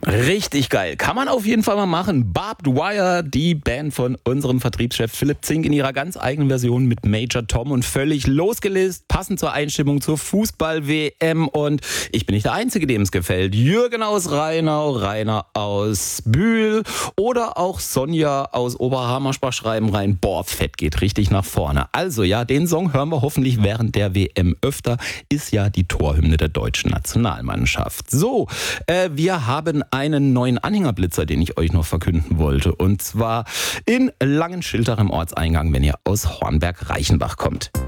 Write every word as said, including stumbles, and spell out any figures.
Richtig geil. Kann man auf jeden Fall mal machen. Barbed Wire, die Band von unserem Vertriebschef Philipp Zink in ihrer ganz eigenen Version mit Major Tom und völlig losgelöst, passend zur Einstimmung zur Fußball-W M. Und ich bin nicht der Einzige, dem es gefällt. Jürgen aus Rheinau, Rainer aus Bühl oder auch Sonja aus Oberhammersbach schreiben rein, boah, Fett geht richtig nach vorne. Also ja, den Song hören wir hoffentlich während der W M öfter. Ist ja die Torhymne der deutschen Nationalmannschaft. So, äh, wir haben einen neuen Anhängerblitzer, den ich euch noch verkünden wollte. Und zwar in Langenschiltach im Ortseingang, wenn ihr aus Hornberg-Reichenbach kommt.